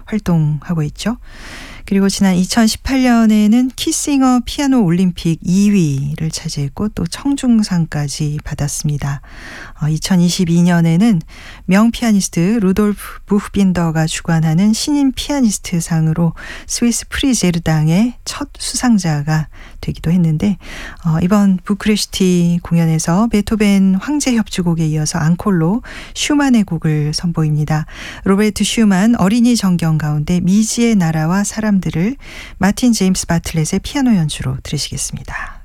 활동하고 있죠. 그리고 지난 2018년에는 키싱어 피아노 올림픽 2위를 차지했고 또 청중상까지 받았습니다. 2022년에는 명피아니스트 루돌프 부흐빈더가 주관하는 신인 피아니스트 상으로 스위스 프리제르당의 첫 수상자가 되기도 했는데 이번 부크레슈티 공연에서 베토벤 황제협주곡에 이어서 앙콜로 슈만의 곡을 선보입니다. 로베르트 슈만 어린이 정경 가운데 미지의 나라와 사람들을 마틴 제임스 바틀렛의 피아노 연주로 들으시겠습니다.